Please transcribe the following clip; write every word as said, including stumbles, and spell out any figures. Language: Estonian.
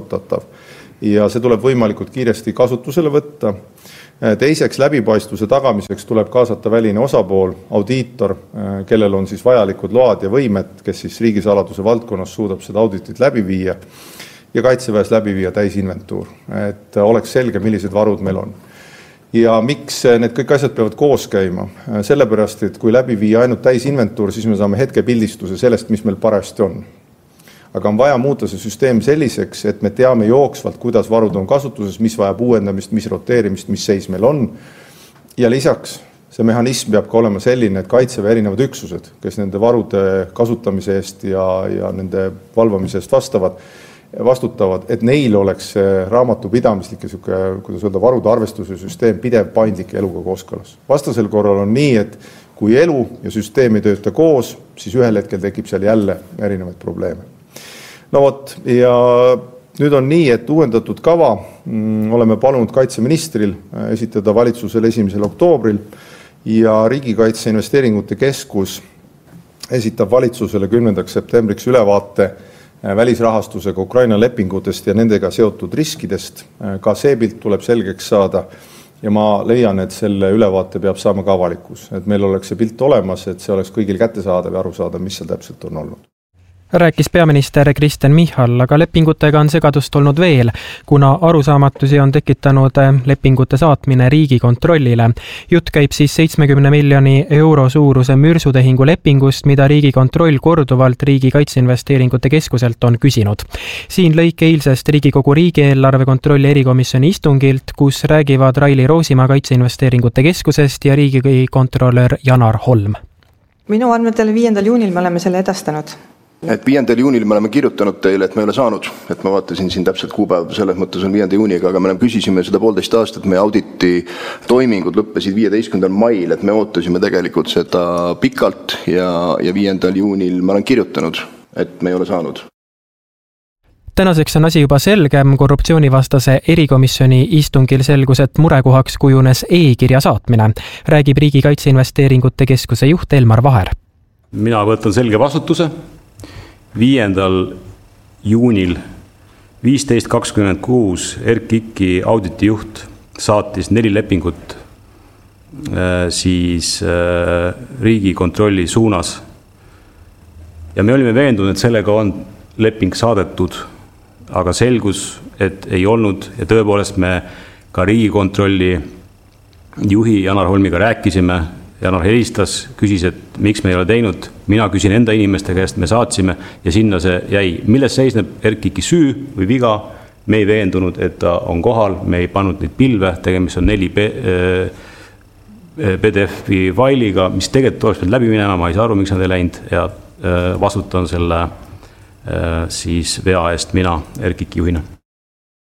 kasutatav ja see tuleb võimalikult kiiresti kasutusele võtta. Teiseks, läbipaistvuse tagamiseks tuleb kaasata väline osapool, audiitor, kellel on siis vajalikud load ja võimed, kes siis riigisaladuse valdkonnas suudab seda auditit läbi viia ja Kaitseväes läbi viia täisinventuur, et oleks selge, millised varud meil on. Ja miks need kõik asjad peavad koos käima? Sellepärast, et kui läbi viia ainult täisinventuur, siis me saame hetke pildistuse sellest, mis meil parajasti on. Aga on vaja muuta see süsteem selliseks, et me teame jooksvalt, kuidas varud on kasutuses, mis vajab uuendamist, mis roteerimist, mis seis meil on. Ja lisaks see mehhanism peab ka olema selline, et Kaitseväe erinevad üksused, kes nende varude kasutamise eest ja, ja nende valvamise eest vastavad, vastutavad, et neil oleks raamatupidamislik ja siuke, kuidas öelda, varude arvestuse süsteem pidev paindlik eluga kooskõlas. Vastasel korral on nii, et kui elu ja süsteem ei tööta koos, siis ühel hetkel tekib seal jälle erinevaid probleeme. No vot, ja nüüd on nii, et uuendatud kava mm, oleme palunud kaitseministril esitada valitsusele esimesel oktoobril ja Riigikaitse Investeeringute Keskus esitab valitsusele kümnendaks septembriks ülevaate välisrahastusega Ukraina lepingutest ja nendega seotud riskidest. Ka see pilt tuleb selgeks saada ja ma leian, et selle ülevaate peab saama ka avalikkus, et meil oleks see pilt olemas, et see oleks kõigil kättesaadav ja aru saada, mis seal täpselt on olnud. Rääkis peaminister Kristen Michal, aga lepingutega on segadust olnud veel, kuna arusaamatusi on tekitanud lepingute saatmine Riigikontrollile. Jutt käib siis seitsmekümne miljoni euro suuruse mürsutehingu lepingust, mida Riigikontroll korduvalt Riigi Kaitseinvesteeringute Keskuselt on küsinud. Siin lõik eilsest Riigikogu riigieelarve kontrolli erikomisjoni istungilt, kus räägivad Raili Roosimaa Kaitseinvesteeringute Keskusest ja riigikontrolör Janar Holm. Minu andmetel viiendal juunil me oleme selle edastanud. Et viiendal juunil me oleme kirjutanud teile, et me ei ole saanud, et ma vaatasin siin täpselt kuupäev, selles mõttes on viienda juuniga, aga me küsisime seda poolteist aastat, meie auditi toimingud lõppesid viieteistkümnendal mail, et me ootasime tegelikult seda pikalt ja, ja viiendal juunil me olen kirjutanud, et me ei ole saanud. Tänaseks on asi juba selgem, korruptsioonivastase erikomisjoni istungil selgus, et murekohaks kujunes e-kirja saatmine, räägib Riigi Kaitseinvesteeringute Keskuse juht Elmar Vaher. Mina võtan selge vastutuse. viiendal juunil viisteist kakskümmend kuus ERKIK-i auditijuht saatis neli lepingut siis Riigikontrolli suunas. Ja me olime veendunud, et sellega on leping saadetud, aga selgus, et ei olnud ja tõepoolest me ka Riigikontrolli juhi Janar Holmiga rääkisime. Janar helistas, küsis, et miks me ei ole teinud. Mina küsin enda inimeste käest, me saatsime ja sinna see jäi. Milles seisneb ERKIK-i süü või viga? Me ei veendunud, et ta on kohal, me ei pannud neid pilve, tegemist on neli P D F-i failiga, mis tegelikult oleks läbi minema, ma ei saa aru, miks nad ei läinud ja vastutan selle siis vea eest mina ERKIK-i juhina.